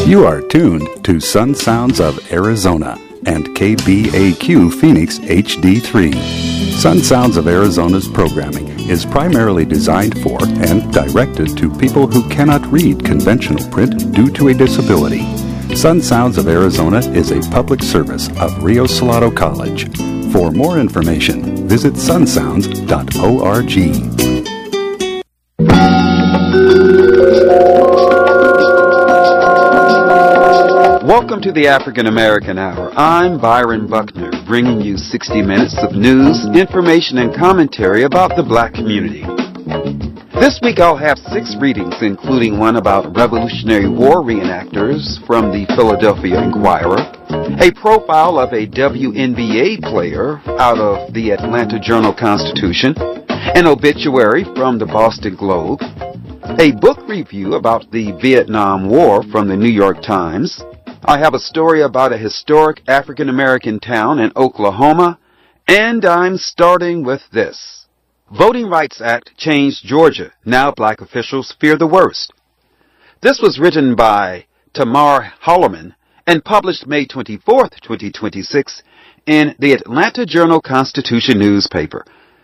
You are tuned to Sun Sounds of Arizona and KBAQ Phoenix HD3. Sun Sounds of Arizona's programming is primarily designed for and directed to people who cannot read conventional print due to a disability. Sun Sounds of Arizona is a public service of Rio Salado College. For more information, visit sunsounds.org. Welcome to the African American Hour. I'm Byron Buckner, bringing you 60 minutes of news, information, and commentary about the black community. This week I'll have 6 readings, including one about Revolutionary War reenactors from the Philadelphia Inquirer, a profile of a WNBA player out of the Atlanta Journal-Constitution, an obituary from the Boston Globe, a book review about the Vietnam War from the New York Times. I have a story about a historic African-American town in Oklahoma, and I'm starting with this. Voting Rights Act changed Georgia. Now black officials fear the worst. This was written by Tamar Holloman and published May 24, 2026 in the Atlanta Journal-Constitution newspaper.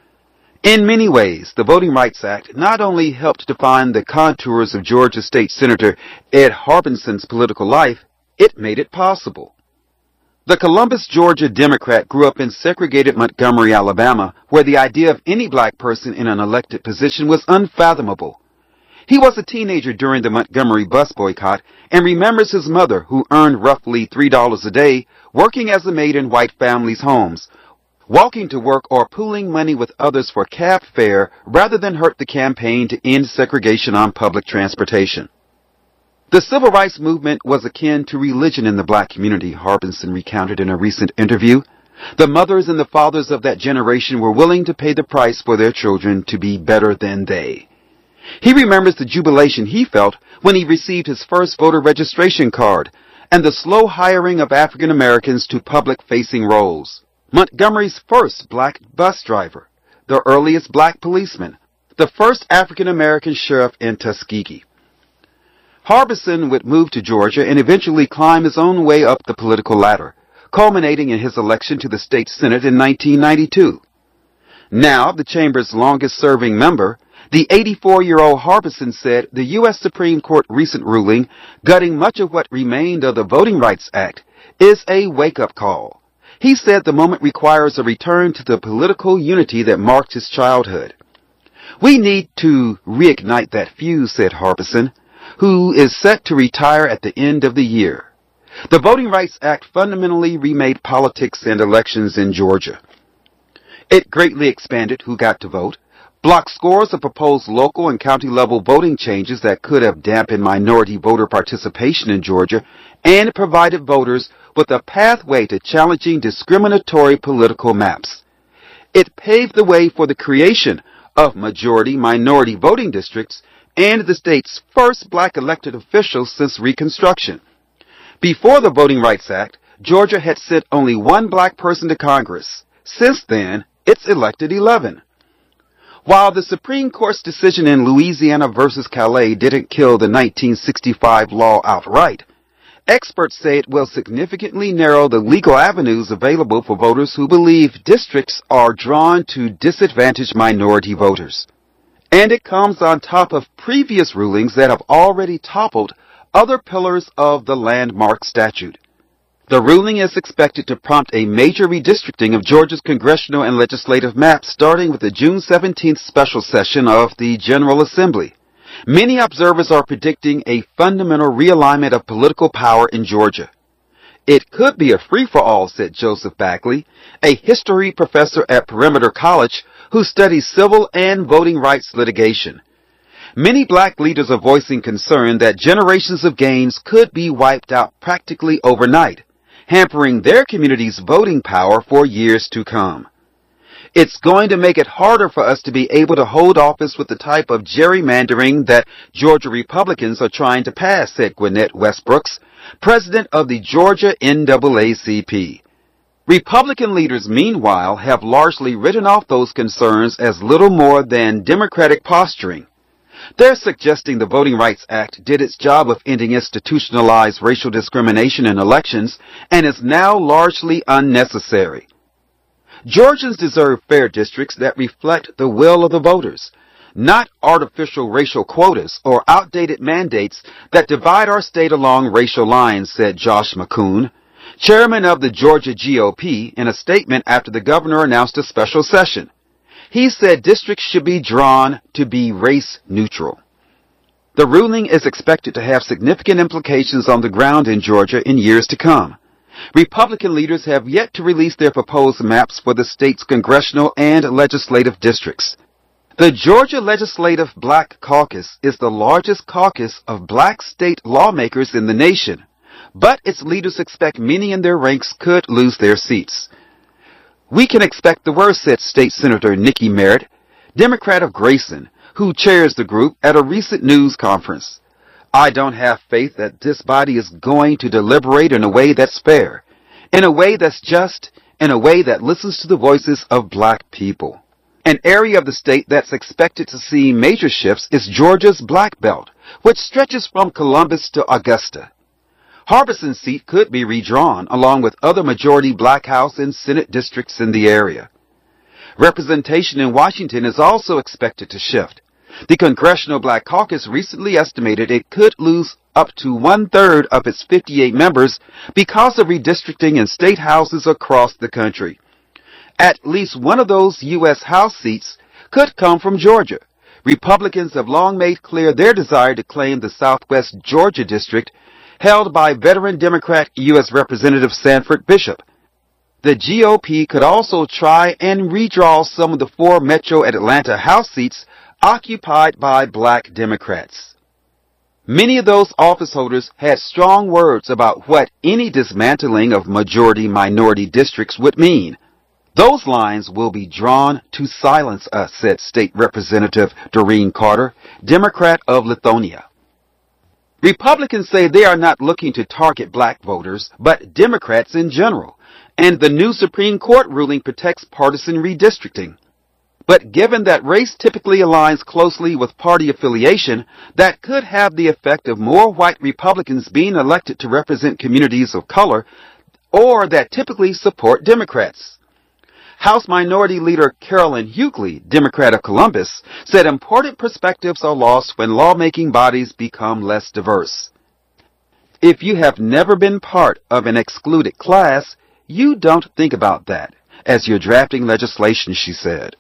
In many ways, the Voting Rights Act not only helped define the contours of Georgia State Senator Ed Harbison's political life, it made it possible. The Columbus, Georgia Democrat grew up in segregated Montgomery, Alabama, where the idea of any black person in an elected position was unfathomable. He was a teenager during the Montgomery bus boycott and remembers his mother, who earned roughly $3 a day, working as a maid in white families' homes, walking to work or pooling money with others for cab fare rather than hurt the campaign to end segregation on public transportation. The civil rights movement was akin to religion in the black community, Harbison recounted in a recent interview. The mothers and the fathers of that generation were willing to pay the price for their children to be better than they. He remembers the jubilation he felt when he received his first voter registration card and the slow hiring of African Americans to public-facing roles. Montgomery's first black bus driver, the earliest black policeman, the first African American sheriff in Tuskegee. Harbison would move to Georgia and eventually climb his own way up the political ladder, culminating in his election to the state Senate in 1992. Now, the chamber's longest-serving member, the 84-year-old Harbison said the U.S. Supreme Court recent ruling, gutting much of what remained of the Voting Rights Act, is a wake-up call. He said the moment requires a return to the political unity that marked his childhood. We need to reignite that fuse, said Harbison, who is set to retire at the end of the year. The Voting Rights Act fundamentally remade politics and elections in Georgia. It greatly expanded who got to vote, blocked scores of proposed local and county-level voting changes that could have dampened minority voter participation in Georgia, and provided voters with a pathway to challenging discriminatory political maps. It paved the way for the creation of majority-minority voting districts and the state's first black elected officials since Reconstruction. Before the Voting Rights Act, Georgia had sent only one black person to Congress. Since then, it's elected 11. While the Supreme Court's decision in Louisiana versus Calais didn't kill the 1965 law outright, experts say it will significantly narrow the legal avenues available for voters who believe districts are drawn to disadvantaged minority voters. And it comes on top of previous rulings that have already toppled other pillars of the landmark statute. The ruling is expected to prompt a major redistricting of Georgia's congressional and legislative maps starting with the June 17th special session of the General Assembly. Many observers are predicting a fundamental realignment of political power in Georgia. It could be a free-for-all, said Joseph Bagley, a history professor at Perimeter College who studies civil and voting rights litigation. Many black leaders are voicing concern that generations of gains could be wiped out practically overnight, hampering their community's voting power for years to come. It's going to make it harder for us to be able to hold office with the type of gerrymandering that Georgia Republicans are trying to pass, said Gwinnett Westbrooks, president of the Georgia NAACP. Republican leaders, meanwhile, have largely written off those concerns as little more than Democratic posturing. They're suggesting the Voting Rights Act did its job of ending institutionalized racial discrimination in elections and is now largely unnecessary. Georgians deserve fair districts that reflect the will of the voters, not artificial racial quotas or outdated mandates that divide our state along racial lines, said Josh McCoon, chairman of the Georgia GOP, in a statement after the governor announced a special session. He said districts should be drawn to be race neutral. The ruling is expected to have significant implications on the ground in Georgia in years to come. Republican leaders have yet to release their proposed maps for the state's congressional and legislative districts. The Georgia Legislative Black Caucus is the largest caucus of black state lawmakers in the nation, but its leaders expect many in their ranks could lose their seats. We can expect the worst, said State Senator Nikki Merritt, Democrat of Grayson, who chairs the group, at a recent news conference. I don't have faith that this body is going to deliberate in a way that's fair, in a way that's just, in a way that listens to the voices of black people. An area of the state that's expected to see major shifts is Georgia's Black Belt, which stretches from Columbus to Augusta. Harbison's seat could be redrawn, along with other majority black House and Senate districts in the area. Representation in Washington is also expected to shift. The Congressional Black Caucus recently estimated it could lose up to 1/3 of its 58 members because of redistricting in state houses across the country. At least one of those U.S. House seats could come from Georgia. Republicans have long made clear their desire to claim the Southwest Georgia district held by veteran Democrat U.S. Representative Sanford Bishop. The GOP could also try and redraw some of the 4 Metro Atlanta House seats occupied by black Democrats. Many of those office holders had strong words about what any dismantling of majority-minority districts would mean. Those lines will be drawn to silence us, said State Representative Doreen Carter, Democrat of Lithonia. Republicans say they are not looking to target black voters, but Democrats in general, and the new Supreme Court ruling protects partisan redistricting. But given that race typically aligns closely with party affiliation, that could have the effect of more white Republicans being elected to represent communities of color, or that typically support Democrats. House Minority Leader Carolyn Hughley, Democrat of Columbus, said important perspectives are lost when lawmaking bodies become less diverse. If you have never been part of an excluded class, you don't think about that as you're drafting legislation, she said.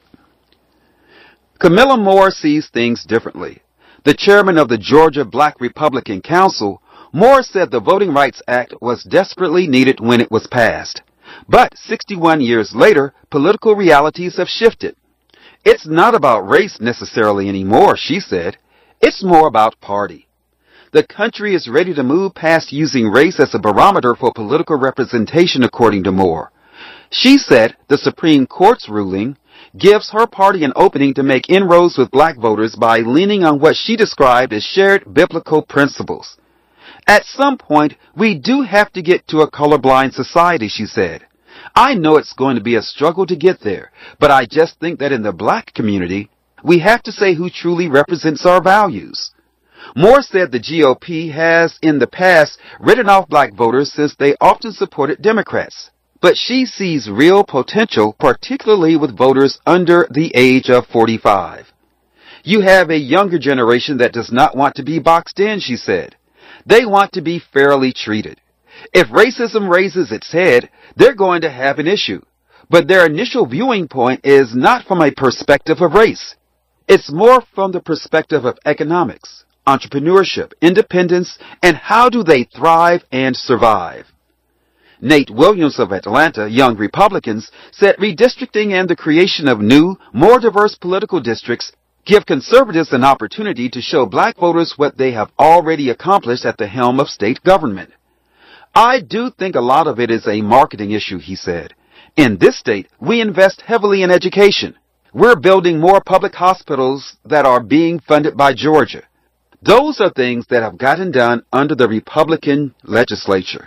Camilla Moore sees things differently. The chairman of the Georgia Black Republican Council, Moore said the Voting Rights Act was desperately needed when it was passed. But 61 years later, political realities have shifted. It's not about race necessarily anymore, she said. It's more about party. The country is ready to move past using race as a barometer for political representation, according to Moore. She said the Supreme Court's ruling gives her party an opening to make inroads with black voters by leaning on what she described as shared biblical principles. At some point, we do have to get to a colorblind society, she said. I know it's going to be a struggle to get there, but I just think that in the black community, we have to say who truly represents our values. Moore said the GOP has, in the past, written off black voters since they often supported Democrats. But she sees real potential, particularly with voters under the age of 45. You have a younger generation that does not want to be boxed in, she said. They want to be fairly treated. If racism raises its head, they're going to have an issue. But their initial viewing point is not from a perspective of race. It's more from the perspective of economics, entrepreneurship, independence, and how do they thrive and survive. Nate Williams of Atlanta, Young Republicans, said redistricting and the creation of new, more diverse political districts give conservatives an opportunity to show black voters what they have already accomplished at the helm of state government. I do think a lot of it is a marketing issue, he said. In this state, we invest heavily in education. We're building more public hospitals that are being funded by Georgia. Those are things that have gotten done under the Republican legislature.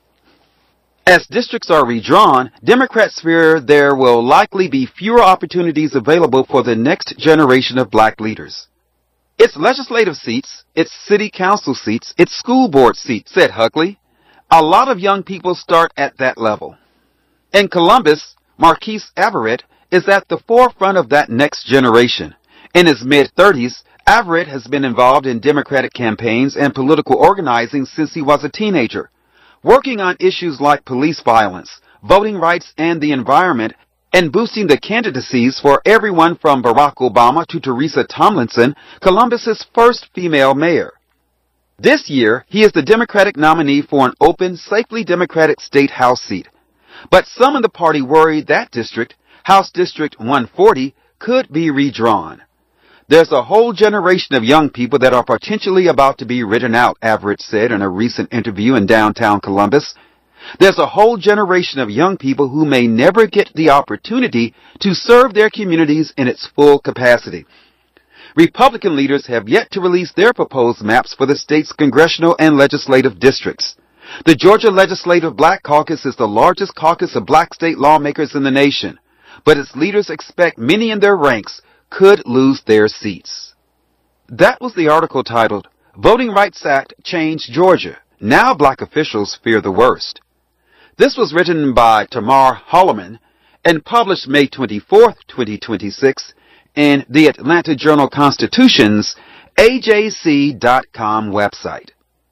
As districts are redrawn, Democrats fear there will likely be fewer opportunities available for the next generation of black leaders. Its legislative seats, its city council seats, its school board seats, said Huckley. A lot of young people start at that level. In Columbus, Marquise Everett is at the forefront of that next generation. In his mid-30s, Everett has been involved in Democratic campaigns and political organizing since he was a teenager, working on issues like police violence, voting rights and the environment, and boosting the candidacies for everyone from Barack Obama to Teresa Tomlinson, Columbus's first female mayor. This year, he is the Democratic nominee for an open, safely Democratic state House seat. But some in the party worry that district, House District 140, could be redrawn. There's a whole generation of young people that are potentially about to be written out, Everett said in a recent interview in downtown Columbus. There's a whole generation of young people who may never get the opportunity to serve their communities in its full capacity. Republican leaders have yet to release their proposed maps for the state's congressional and legislative districts. The Georgia Legislative Black Caucus is the largest caucus of black state lawmakers in the nation, but its leaders expect many in their ranks could lose their seats. That was the article titled, Voting Rights Act Changed Georgia. Now black officials fear the worst. This was written by Tamar Holloman and published May 24, 2026 in the Atlanta Journal-Constitution's AJC.com website.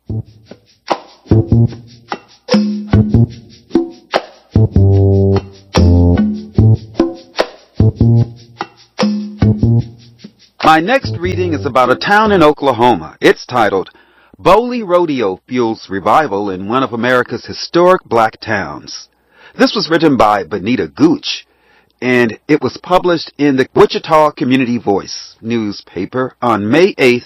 My next reading is about a town in Oklahoma. It's titled, Boley Rodeo Fuels Revival in One of America's Historic Black Towns. This was written by Benita Gooch, and it was published in the Wichita Community Voice newspaper on May 8,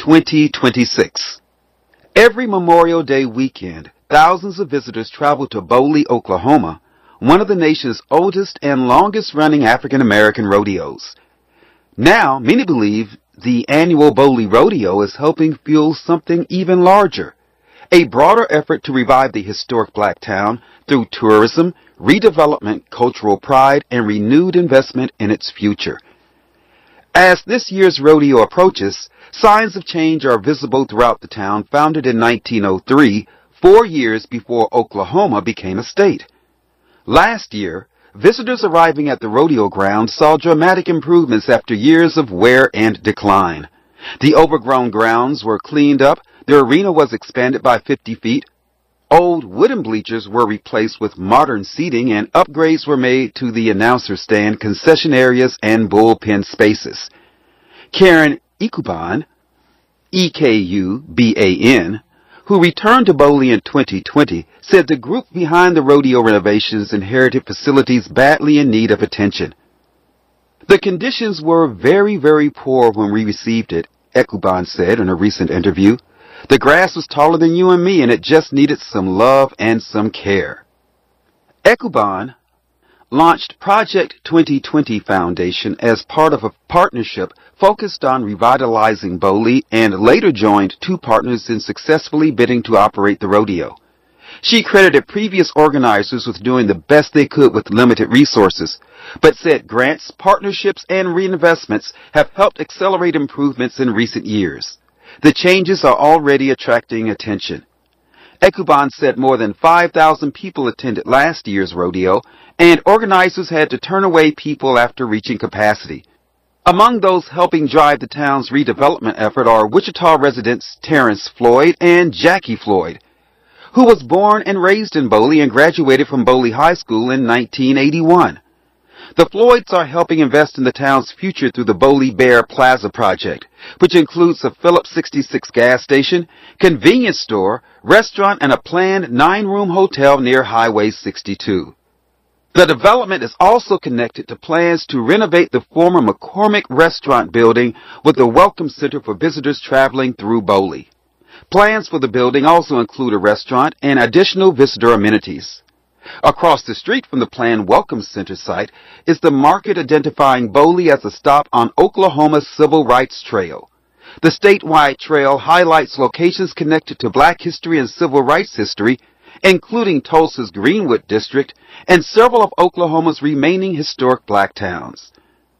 2026. Every Memorial Day weekend, thousands of visitors travel to Boley, Oklahoma, one of the nation's oldest and longest-running African-American rodeos. Now, many believe the annual Boley Rodeo is helping fuel something even larger, a broader effort to revive the historic black town through tourism, redevelopment, cultural pride, and renewed investment in its future. As this year's rodeo approaches, signs of change are visible throughout the town founded in 1903, 4 years before Oklahoma became a state. Last year, visitors arriving at the rodeo ground saw dramatic improvements after years of wear and decline. The overgrown grounds were cleaned up, the arena was expanded by 50 feet, old wooden bleachers were replaced with modern seating, and upgrades were made to the announcer stand, concession areas, and bullpen spaces. Karen Ekuban, E-K-U-B-A-N, who returned to Boley in 2020, said the group behind the rodeo renovations inherited facilities badly in need of attention. The conditions were very, very poor when we received it, Ekuban said in a recent interview. The grass was taller than you and me, and it just needed some love and some care. Ekuban launched Project 2020 Foundation as part of a partnership focused on revitalizing Boley and later joined 2 partners in successfully bidding to operate the rodeo. She credited previous organizers with doing the best they could with limited resources, but said grants, partnerships, and reinvestments have helped accelerate improvements in recent years. The changes are already attracting attention. Ekuban said more than 5,000 people attended last year's rodeo, and organizers had to turn away people after reaching capacity. Among those helping drive the town's redevelopment effort are Wichita residents Terrence Floyd and Jackie Floyd, who was born and raised in Boley and graduated from Boley High School in 1981. The Floyds are helping invest in the town's future through the Boley Bear Plaza project, which includes a Phillips 66 gas station, convenience store, restaurant, and a planned 9-room hotel near Highway 62. The development is also connected to plans to renovate the former McCormick Restaurant building with a welcome center for visitors traveling through Boley. Plans for the building also include a restaurant and additional visitor amenities. Across the street from the planned Welcome Center site is the market identifying Boley as a stop on Oklahoma's Civil Rights Trail. The statewide trail highlights locations connected to black history and civil rights history, including Tulsa's Greenwood District and several of Oklahoma's remaining historic black towns.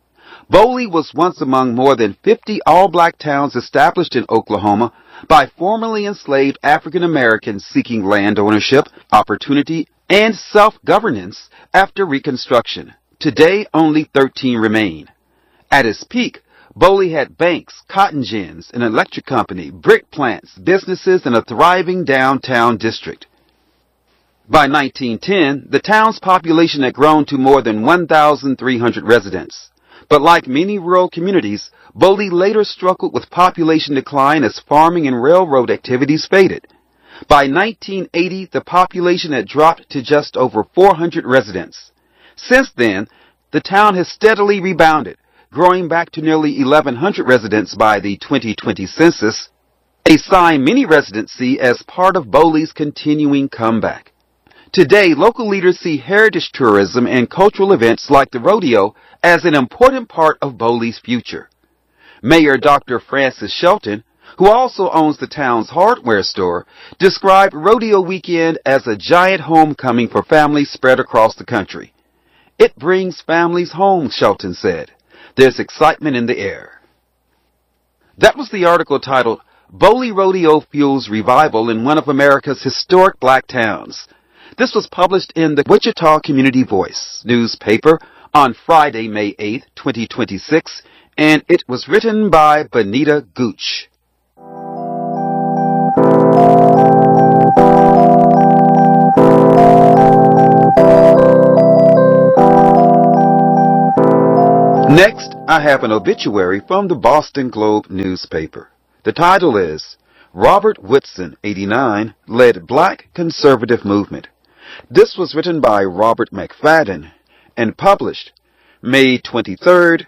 Boley was once among more than 50 all-black towns established in Oklahoma by formerly enslaved African Americans seeking land ownership, opportunity, and self-governance after Reconstruction. Today, only 13 remain. At its peak, Boley had banks, cotton gins, an electric company, brick plants, businesses, and a thriving downtown district. By 1910, the town's population had grown to more than 1,300 residents. But like many rural communities, Boley later struggled with population decline as farming and railroad activities faded. By 1980, the population had dropped to just over 400 residents. Since then, the town has steadily rebounded, growing back to nearly 1,100 residents by the 2020 census, a sign many residents see as part of Boley's continuing comeback. Today, local leaders see heritage tourism and cultural events like the rodeo as an important part of Boley's future. Mayor Dr. Francis Shelton, who also owns the town's hardware store, described Rodeo Weekend as a giant homecoming for families spread across the country. It brings families home, Shelton said. There's excitement in the air. That was the article titled, Boley Rodeo Fuels Revival in One of America's Historic Black Towns. This was published in the Wichita Community Voice newspaper on Friday, May 8, 2026, and it was written by Benita Gooch. Next, I have an obituary from the Boston Globe newspaper. The title is, Robert Woodson, 89, led Black Conservative Movement. This was written by Robert McFadden and published May 23,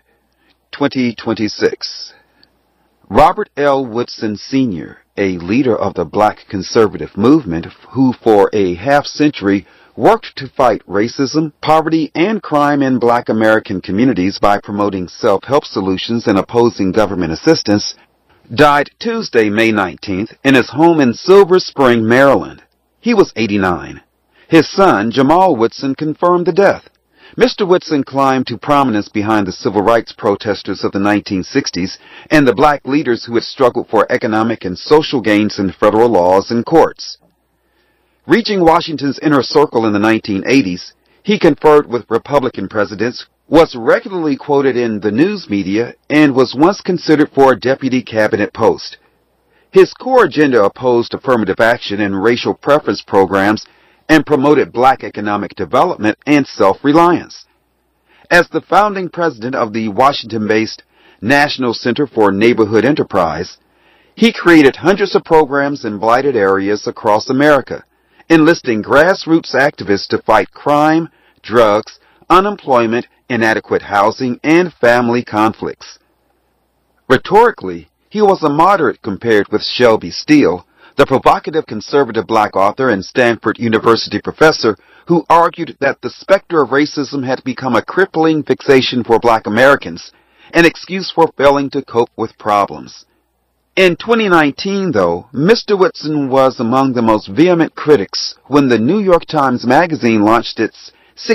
2026. Robert L. Woodson Sr., a leader of the Black Conservative Movement who for a half-century worked to fight racism, poverty, and crime in Black American communities by promoting self-help solutions and opposing government assistance, died Tuesday, May 19th, in his home in Silver Spring, Maryland. He was 89. His son, Jamal Woodson, confirmed the death. Mr. Woodson climbed to prominence behind the civil rights protesters of the 1960s and the black leaders who had struggled for economic and social gains in federal laws and courts. Reaching Washington's inner circle in the 1980s, he conferred with Republican presidents, was regularly quoted in the news media, and was once considered for a deputy cabinet post. His core agenda opposed affirmative action and racial preference programs and promoted black economic development and self-reliance. As the founding president of the Washington-based National Center for Neighborhood Enterprise, he created hundreds of programs in blighted areas across America, enlisting grassroots activists to fight crime, drugs, unemployment, inadequate housing, and family conflicts. Rhetorically, he was a moderate compared with Shelby Steele, the provocative conservative black author and Stanford University professor who argued that the specter of racism had become a crippling fixation for black Americans, an excuse for failing to cope with problems. In 2019, though, Mr. Woodson was among the most vehement critics when the New York Times Magazine launched its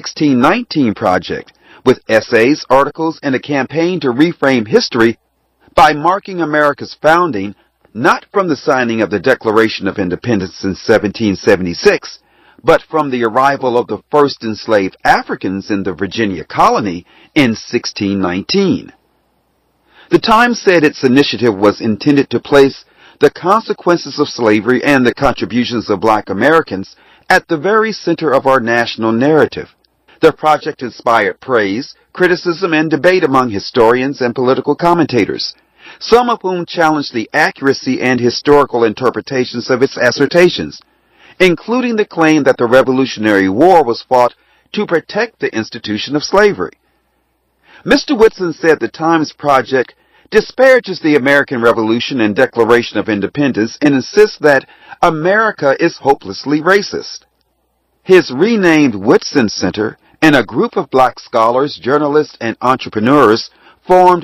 1619 Project, with essays, articles, and a campaign to reframe history by marking America's founding not from the signing of the Declaration of Independence in 1776, but from the arrival of the first enslaved Africans in the Virginia colony in 1619. The Times said its initiative was intended to place the consequences of slavery and the contributions of black Americans at the very center of our national narrative. The project inspired praise, criticism, and debate among historians and political commentators, some of whom challenged the accuracy and historical interpretations of its assertions, including the claim that the Revolutionary War was fought to protect the institution of slavery. Mr. Woodson said the Times Project disparages the American Revolution and Declaration of Independence and insists that America is hopelessly racist. His renamed Woodson Center and a group of black scholars, journalists, and entrepreneurs formed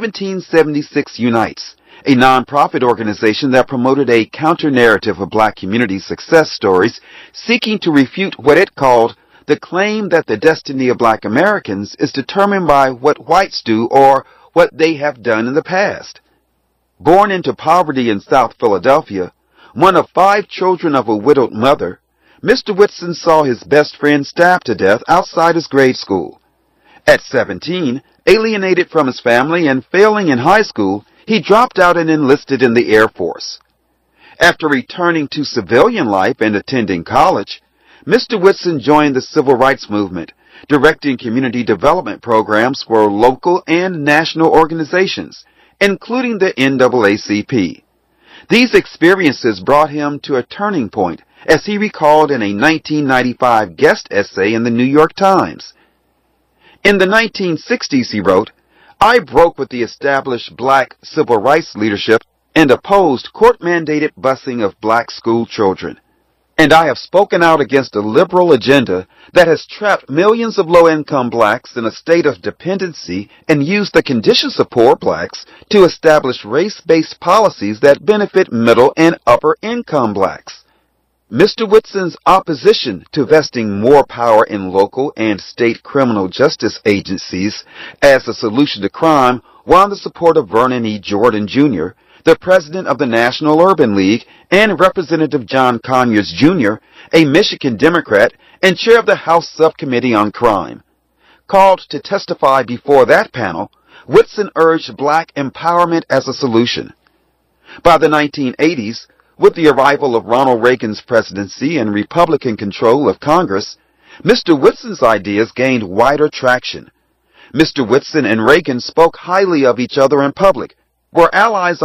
1776 Unites, a nonprofit organization that promoted a counter-narrative of black community success stories seeking to refute what it called the claim that the destiny of black Americans is determined by what whites do or what they have done in the past. Born into poverty in South Philadelphia, one of 5 children of a widowed mother, Mr. Whitson saw his best friend stabbed to death outside his grade school. At 17, alienated from his family and failing in high school, he dropped out and enlisted in the Air Force. After returning to civilian life and attending college, Mr. Whitson joined the Civil Rights Movement, directing community development programs for local and national organizations, including the NAACP. These experiences brought him to a turning point, as he recalled in a 1995 guest essay in the New York Times. In the 1960s, he wrote, "I broke with the established black civil rights leadership and opposed court-mandated busing of black school children. And I have spoken out against a liberal agenda that has trapped millions of low-income blacks in a state of dependency and used the conditions of poor blacks to establish race-based policies that benefit middle and upper-income blacks." Mr. Whitson's opposition to vesting more power in local and state criminal justice agencies as a solution to crime won the support of Vernon E. Jordan, Jr., the president of the National Urban League, and Representative John Conyers, Jr., a Michigan Democrat and chair of the House Subcommittee on Crime. Called to testify before that panel, Whitson urged black empowerment as a solution. By the 1980s, with the arrival of Ronald Reagan's presidency and Republican control of Congress, Mr. Whitson's ideas gained wider traction. Mr. Whitson and Reagan spoke highly of each other in public, were allies